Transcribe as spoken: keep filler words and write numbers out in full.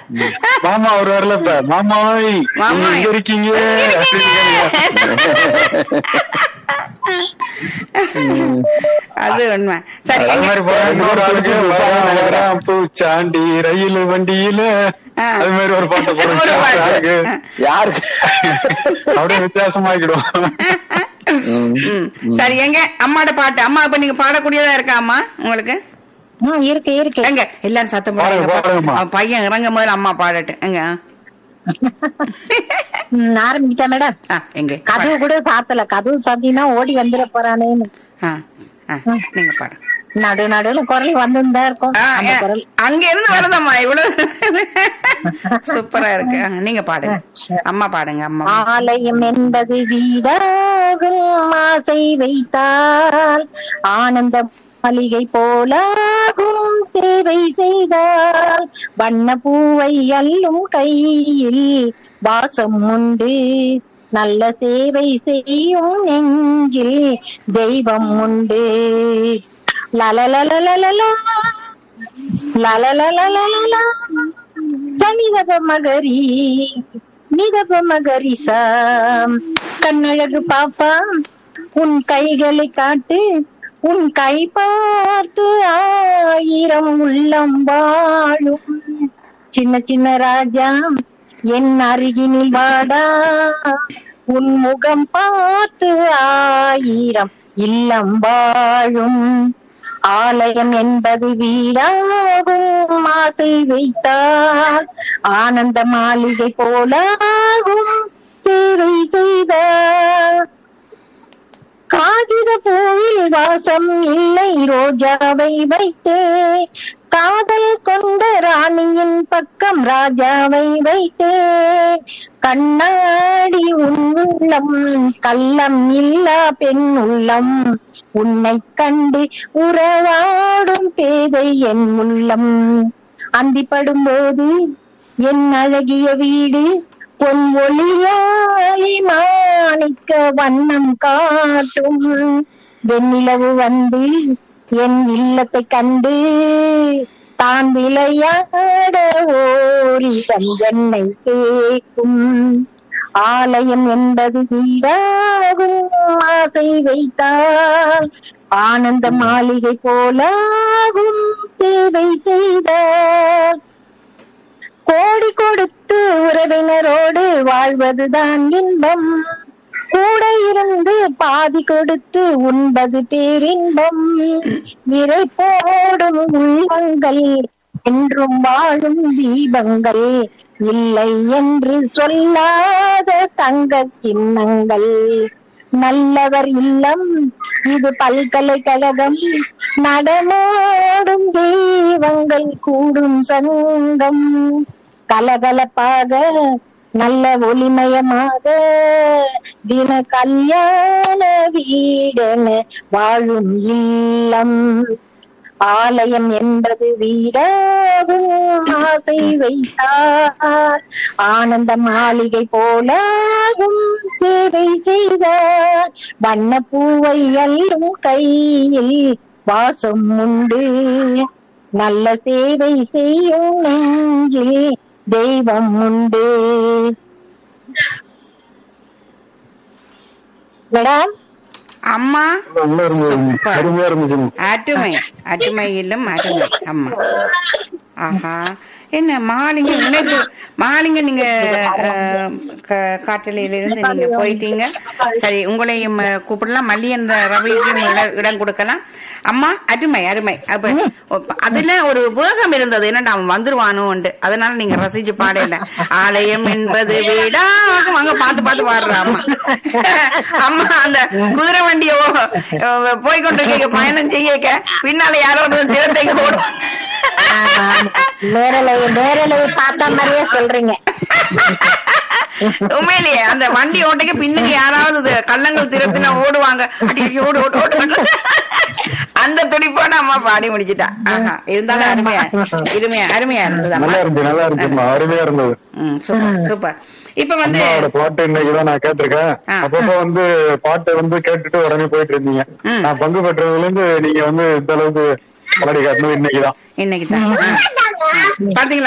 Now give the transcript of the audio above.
மாமா அவர் வரல இப்ப. மாமாய் மாமா. எங்க இருக்கீங்க அது உண்மை. சரி அது எங்க- மாதிரி போனா இன்னொரு ஆளுக்கு வரான் பூச்சாண்டி ரயில் வண்டியில ஆ. அது மாதிரி ஒரு பாட்டை ஒரு போடுச்சு பாட்டு. யாருக்கு யாருக்கு? அப்படியே வித்தியாசமாக்கிடும். ம். சரி எங்க அம்மாட பாட்டு. அம்மா இப்ப நீங்க பாடக்கூடியதா இருக்கா அம்மா உங்களுக்கு? ம், இருக்கு இருக்கு. எங்க எல்லாரும் சத்தம் பாடுங்க, போடுங்க. பாடுங்கம்மா. அவன் பையன் இறங்கும் போது அம்மா பாடட்டு. எங்க ம், ஆரம்பிச்சா மேடம். ஆ, எங்க கதவு கூட சாத்தல. கதவு சாத்தினா ஓடி வந்துட போறானேன்னு. ஆ, ஆ, நீங்க பாடுங்க. நடு நடுவுல குரல் வந்துதான் இருக்கும். ஆ, அந்த ஏ, குரல் அங்க இருந்து வருதம்மா இவ்வளவு சூப்பரா இருக்கு. ஆ, நீங்க பாடுங்க அம்மா பாடுங்க அம்மா. ஆலயம் என்பது வீடாகும் ஆசை வைத்தால் ஆனந்த மளிகை போலாகும் சேவை செய்தால் வண்ண பூவை அள்ளும் கையில் வாசம் உண்டு நல்ல சேவை செய்யும் நெஞ்சில் தெய்வம் உண்டு. லலலலலலலா லலலலலலலா தனிதப மகரி நிதப மகரி சாம். கண்ணழகு பாப்பா உன் கைகளை காட்டு உன் கை பார்த்து ஆயிரம் உள்ளம் வாழும். சின்ன சின்ன ராஜா என் அருகினில் வாடா உன் முகம் பார்த்து ஆயிரம் இல்லம் வாழும். ஆலயம் என்பது வீடாகும் ஆசை வைத்தால் ஆனந்த மாளிகை போலாகும் சேவை செய்தால். காகித பூவில் வாசம் இல்லை ரோஜாவை வைத்தே காதல் கொண்ட ராணியின் பக்கம் ராஜாவை வைத்தே. கண்ணாடி உன் உள்ளம் கள்ளம் இல்லா பெண் உள்ளம் உன்னை கண்டு உறவாடும் பேதை என் உள்ளம். அந்திப்படும் போது என் அழகிய வீடு பொன் ஒளியாலி மாணிக்க வண்ணம் காட்டும். வெண்ணிலவு வந்து என் இல்லத்தை கண்டு தான் விளையாட ஓரிடம் என்னை கேட்கும். ஆலயம் என்பது வீடாகும் ஆசை வைத்தால் ஆனந்த மாளிகை போலாகும் சேவை செய்தால். கோடி கொடுத்து உறவினரோடு வாழ்வதுதான் இன்பம் கூட இருந்து பாதி கொடுத்து உண்பது பேரின்பம். விரை போடும் உள்ளங்கள் என்றும் வாழும் தீபங்கள் இல்லை என்று சொல்லாத தங்க கிண்ணங்கள். நல்லவர் இல்லம் இது பல்கலைக்கழகம் நடமாடும் தெய்வங்கள் கூடும் சங்கம். கலகலப்பாக நல்ல ஒளிமயமாக தின கல்யாண வீடென வாழும் இல்லம். ஆலயம் என்பது வீடாகும் ஆசை வைத்தார் ஆனந்த மாளிகை போலாகும் சேவை செய்தார். வண்ண பூவை அள்ளும் கையில் வாசம் உண்டு நல்ல சேவை செய்யும் நெஞ்சில் தெய்வம் உண்டு. மேடம் அம்மா நல்லா இருந்தது. சூப்பர். அருமையா இருந்துச்சு. அட்டுமை அட்டுமையிலும் அருமை அம்மா. ஆஹா என்ன மகாலிங்க இணைப்பு மகாலிங்க நீங்க அஹ், க- காற்றலையிலிருந்து நீங்க போயிட்டீங்க. சரி உங்களையும் அஹ், கூப்பிடலாம். மல்லியன் ரவிக்கும் இட- இடம் கொடுக்கலாம். அம்மா அருமை அருமை. அப்ப அதுல ஒரு வேகம் இருந்தது. என்னடா அவன் வந்துருவானு உண்டு. அதனால நீங்க ரசிச்சு பாடல. ஆலயம் என்பது வீடாகும் அங்க பார்த்து பார்த்து பாடுற அம்மா. அம்மா அந்த குதிரை வண்டியோ போய் கொண்டு பயணம் செய்ய பின்னால யாரோ ஒரு சிரத்தை போடும். நேரலை நேரலை பார்த்த மாதிரியே சொல்றீங்க. உண்மையிலேயே அந்த வண்டி ஓட்டைக்கு பின்னாடி யாராவது இது கள்ளங்கள் திருத்தினா ஓடுவாங்க. அடி, அடி, ஓடு ஓடு ஓடு. அந்த துடிப்போட அம்மா பாடி முடிச்சுட்டா. ஆஹா இருந்தாலும் அருமையா இருமையா அருமையா இருந்தது அம்மா. நல்லா இருந்துச்சு நல்லா இருந்துச்சுமா. அருமையா இருந்தது. ம், சூப்பர் சூப்பர். இப்ப வந்து அம்மாவோட பாட்டு இன்னைக்குதான் நான் கேட்டிருக்கேன். ஆ. அப்பப்போ வந்து பாட்டை வந்து கேட்டுட்டு உடனே போயிட்டு இருந்தீங்க. ம். நான் பங்கு பெற்றதுல இருந்து நீங்க வந்து இந்த அளவுக்கு பாடி காட்டணும் இன்னைக்குதான். இன்னைக்கு தான் பாத்தீங்களா